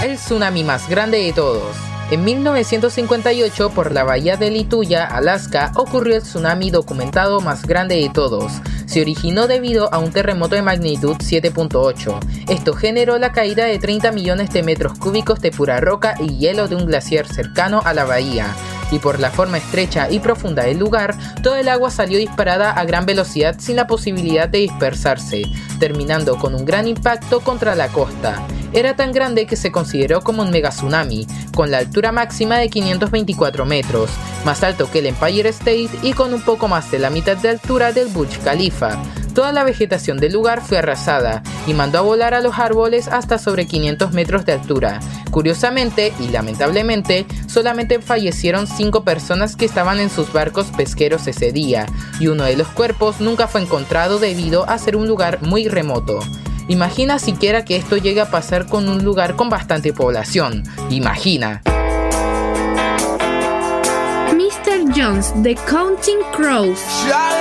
El tsunami más grande de todos. En 1958, por la bahía de Lituya, Alaska, ocurrió el tsunami documentado más grande de todos. Se originó debido a un terremoto de magnitud 7.8. Esto generó la caída de 30 millones de metros cúbicos de pura roca y hielo de un glaciar cercano a la bahía. Y por la forma estrecha y profunda del lugar, todo el agua salió disparada a gran velocidad sin la posibilidad de dispersarse, terminando con un gran impacto contra la costa. Era tan grande que se consideró como un megatsunami, con la altura máxima de 524 metros, más alto que el Empire State y con un poco más de la mitad de altura del Burj Khalifa. Toda la vegetación del lugar fue arrasada y mandó a volar a los árboles hasta sobre 500 metros de altura. Curiosamente y lamentablemente, solamente fallecieron 5 personas que estaban en sus barcos pesqueros ese día, y uno de los cuerpos nunca fue encontrado debido a ser un lugar muy remoto. Imagina siquiera que esto llegue a pasar con un lugar con bastante población. Imagina. Mr. Jones, The Counting Crows.